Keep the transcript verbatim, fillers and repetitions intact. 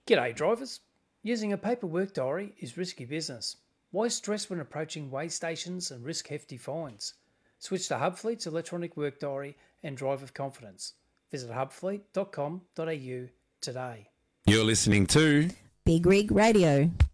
G'day drivers. Using a paper work diary is risky business. Why stress when approaching weigh stations and risk hefty fines? Switch to Hubfleet's electronic work diary and drive with confidence. Visit hubfleet dot com dot a u today. You're listening to Big Rig Radio.